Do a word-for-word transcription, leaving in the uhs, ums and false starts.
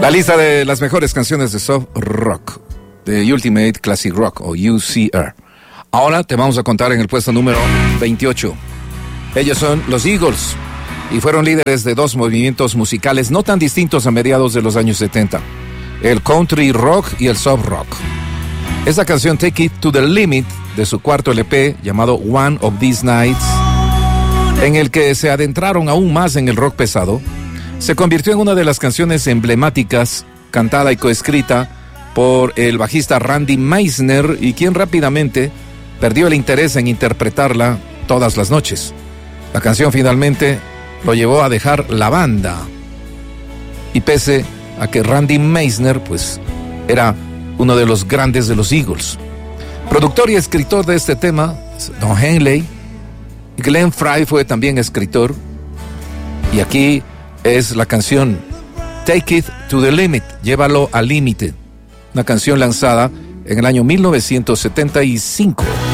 La lista de las mejores canciones de soft rock, de Ultimate Classic Rock o U C R. Ahora te vamos a contar en el puesto número veintiocho. Ellos son los Eagles y fueron líderes de dos movimientos musicales no tan distintos a mediados de los años setenta, el country rock y el soft rock. Esta canción, Take It to the Limit, de su cuarto L P llamado One of These Nights, en el que se adentraron aún más en el rock pesado, se convirtió en una de las canciones emblemáticas, cantada y coescrita por el bajista Randy Meisner, y quien rápidamente perdió el interés en interpretarla todas las noches. La canción finalmente lo llevó a dejar la banda. Y pese a que Randy Meisner, pues, era uno de los grandes de los Eagles. Productor y escritor de este tema, Don Henley. Glenn Frey fue también escritor. Y aquí es la canción Take It to the Limit, llévalo al límite. Una canción lanzada en el año mil novecientos setenta y cinco.